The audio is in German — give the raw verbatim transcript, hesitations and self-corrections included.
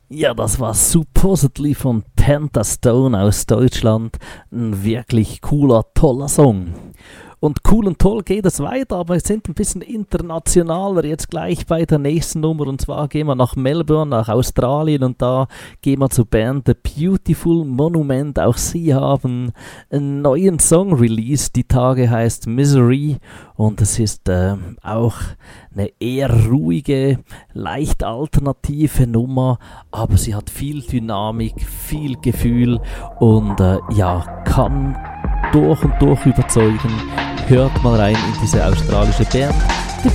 Ja, das war Supposedly von Pentastone aus Deutschland. Ein wirklich cooler, toller Song. Und cool und toll geht es weiter, aber wir sind ein bisschen internationaler jetzt gleich bei der nächsten Nummer. Und zwar gehen wir nach Melbourne, nach Australien, und da gehen wir zur Band The Beautiful Monument. Auch sie haben einen neuen Song released, die Tage heißt Misery, und es ist äh, auch eine eher ruhige, leicht alternative Nummer, aber sie hat viel Dynamik, viel Gefühl und äh, ja, kann durch und durch überzeugen. Hört mal rein in diese australische Band.